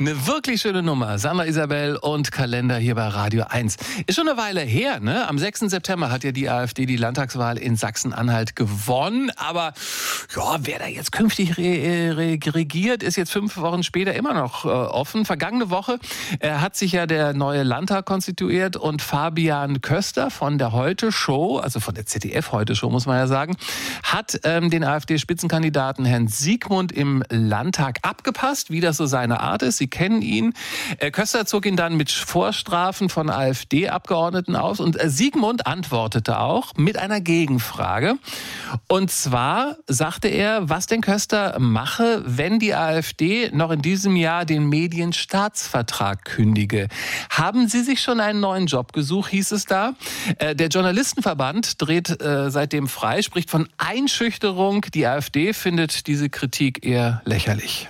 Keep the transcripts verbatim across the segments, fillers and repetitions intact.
Eine wirklich schöne Nummer. Sandra Isabel und Kalender hier bei Radio eins. Ist schon eine Weile her, ne? Am sechsten September hat ja die AfD die Landtagswahl in Sachsen-Anhalt gewonnen. Aber ja, wer da jetzt künftig re- re- regiert, ist jetzt fünf Wochen später immer noch äh, offen. Vergangene Woche äh, hat sich ja der neue Landtag konstituiert und Fabian Köster von der Heute-Show, also von der Z D F-Heute-Show muss man ja sagen, hat ähm, den AfD-Spitzenkandidaten Herrn Siegmund im Landtag abgepasst, wie das so seine Art ist. Sie kennen ihn. Äh, Köster zog ihn dann mit Vorstrafen von AfD-Abgeordneten aus und äh, Siegmund antwortete auch mit einer Gegenfrage. Und zwar sagte er, was denn Köster mache, wenn die AfD noch in diesem Jahr den Medienstaatsvertrag kündige. Haben Sie sich schon einen neuen Job gesucht, hieß es da. Äh, der Journalistenverband dreht äh, seitdem frei, spricht von Einschüchterung. Die AfD findet diese Kritik eher lächerlich.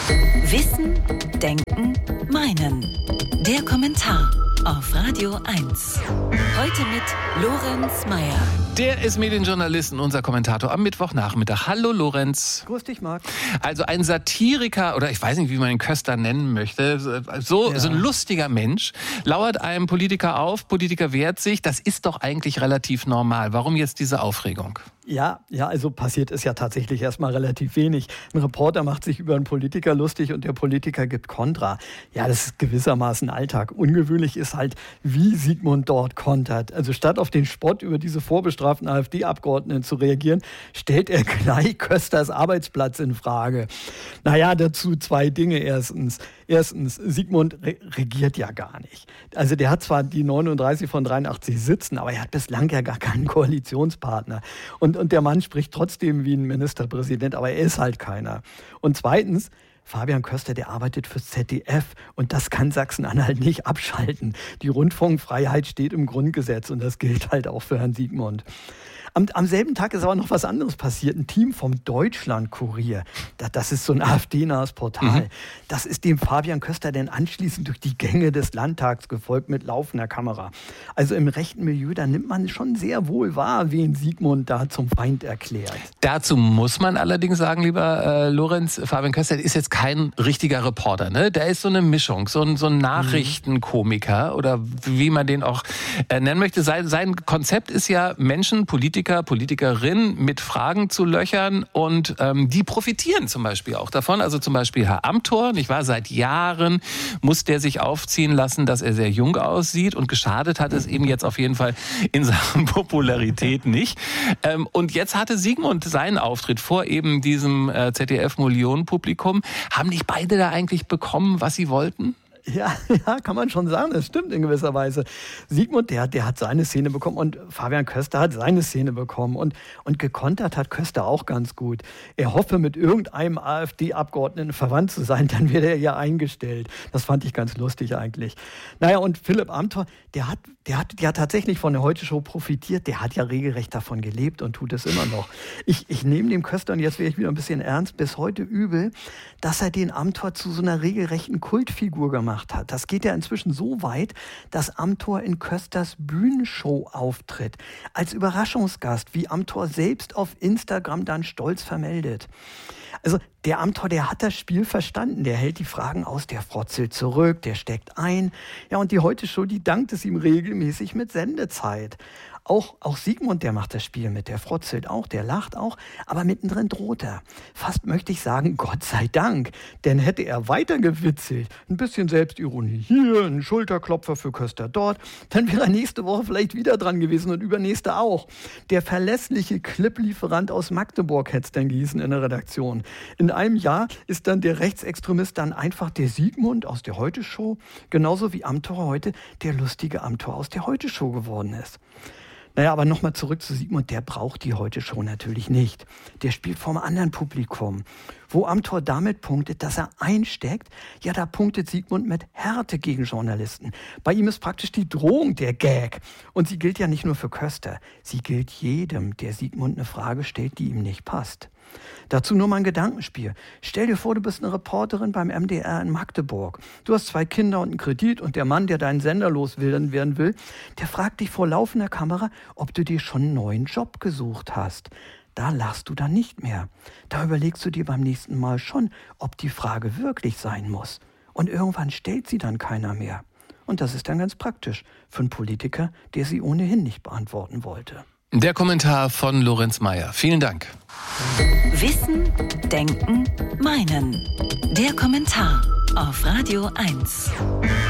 Wissen, denken, meinen. Der Kommentar auf Radio eins. Heute mit Lorenz Meyer. Der ist Medienjournalist und unser Kommentator am Mittwochnachmittag. Hallo Lorenz. Grüß dich, Marc. Also ein Satiriker, oder ich weiß nicht, wie man den Köster nennen möchte, so, Ja. so ein lustiger Mensch, lauert einem Politiker auf, Politiker wehrt sich. Das ist doch eigentlich relativ normal. Warum jetzt diese Aufregung? Ja, ja, also passiert ist ja tatsächlich erstmal relativ wenig. Ein Reporter macht sich über einen Politiker lustig und der Politiker gibt Kontra. Ja, das ist gewissermaßen Alltag. Ungewöhnlich ist halt, wie Siegmund dort kontert. Also statt auf den Spott über diese vorbestraften AfD-Abgeordneten zu reagieren, stellt er gleich Kösters Arbeitsplatz in Frage. Naja, dazu zwei Dinge. Erstens, erstens Siegmund re- regiert ja gar nicht. Also der hat zwar die neununddreißig von dreiundachtzig Sitzen, aber er hat bislang ja gar keinen Koalitionspartner. Und, und der Mann spricht trotzdem wie ein Ministerpräsident, aber er ist halt keiner. Und zweitens, Fabian Köster, der arbeitet fürs Z D F und das kann Sachsen-Anhalt nicht abschalten. Die Rundfunkfreiheit steht im Grundgesetz und das gilt halt auch für Herrn Siegmund. Am, am selben Tag ist aber noch was anderes passiert. Ein Team vom Deutschland-Kurier, das, das ist so ein AfD-nahes Portal, mhm. das ist dem Fabian Köster dann anschließend durch die Gänge des Landtags gefolgt mit laufender Kamera. Also im rechten Milieu, da nimmt man schon sehr wohl wahr, wen Siegmund da zum Feind erklärt. Dazu muss man allerdings sagen, lieber äh, Lorenz, Fabian Köster ist jetzt kein richtiger Reporter, ne? Der ist so eine Mischung, so ein, so ein Nachrichtenkomiker oder wie man den auch äh, nennen möchte. Sein, sein Konzept ist ja, Menschen, Politiker, Politikerinnen mit Fragen zu löchern und ähm, die profitieren zum Beispiel auch davon. Also zum Beispiel Herr Amthor, nicht wahr? Seit Jahren muss der sich aufziehen lassen, dass er sehr jung aussieht und geschadet hat es ihm jetzt auf jeden Fall in Sachen Popularität nicht. Ähm, und jetzt hatte Siegmund seinen Auftritt vor eben diesem äh, Z D F-Millionenpublikum. Haben nicht beide da eigentlich bekommen, was sie wollten? Ja, ja, kann man schon sagen, das stimmt in gewisser Weise. Siegmund, der, der hat seine Szene bekommen und Fabian Köster hat seine Szene bekommen. Und, und gekontert hat Köster auch ganz gut. Er hoffe, mit irgendeinem AfD-Abgeordneten verwandt zu sein, dann wird er ja eingestellt. Das fand ich ganz lustig eigentlich. Naja, und Philipp Amthor, der hat, der hat ja tatsächlich von der Heute-Show profitiert. Der hat ja regelrecht davon gelebt und tut es immer noch. Ich, ich nehme dem Köster, und jetzt werde ich wieder ein bisschen ernst, bis heute übel, dass er den Amthor zu so einer regelrechten Kultfigur gemacht hat. Das geht ja inzwischen so weit, dass Amthor in Kösters Bühnenshow auftritt. Als Überraschungsgast, wie Amthor selbst auf Instagram dann stolz vermeldet. Also der Amthor, der hat das Spiel verstanden. Der hält die Fragen aus, der frotzelt zurück, der steckt ein. Ja, und die Heute-Show, die dankt es ihm regelmäßig mit Sendezeit. Auch, auch Siegmund, der macht das Spiel mit, der frotzelt auch, der lacht auch, aber mittendrin droht er. Fast möchte ich sagen, Gott sei Dank, denn hätte er weiter gewitzelt, ein bisschen Selbstironie hier, ein Schulterklopfer für Köster dort, dann wäre er nächste Woche vielleicht wieder dran gewesen und übernächste auch. Der verlässliche Cliplieferant aus Magdeburg hätte es dann gießen in der Redaktion. In einem Jahr ist dann der Rechtsextremist dann einfach der Siegmund aus der Heute-Show, genauso wie Amthor heute der lustige Amthor aus der Heute-Show geworden ist. Naja, aber nochmal zurück zu Siegmund, der braucht die Heute-Show natürlich nicht. Der spielt vor einem anderen Publikum. Wo Amthor damit punktet, dass er einsteckt, ja, da punktet Siegmund mit Härte gegen Journalisten. Bei ihm ist praktisch die Drohung der Gag. Und sie gilt ja nicht nur für Köster, sie gilt jedem, der Siegmund eine Frage stellt, die ihm nicht passt. Dazu nur mal ein Gedankenspiel. Stell dir vor, du bist eine Reporterin beim M D R in Magdeburg. Du hast zwei Kinder und einen Kredit und der Mann, der deinen Sender loswerden will, der fragt dich vor laufender Kamera, ob du dir schon einen neuen Job gesucht hast. Da lachst du dann nicht mehr. Da überlegst du dir beim nächsten Mal schon, ob die Frage wirklich sein muss. Und irgendwann stellt sie dann keiner mehr. Und das ist dann ganz praktisch für einen Politiker, der sie ohnehin nicht beantworten wollte. Der Kommentar von Lorenz Meyer. Vielen Dank. Wissen, Denken, Meinen. Der Kommentar auf Radio eins.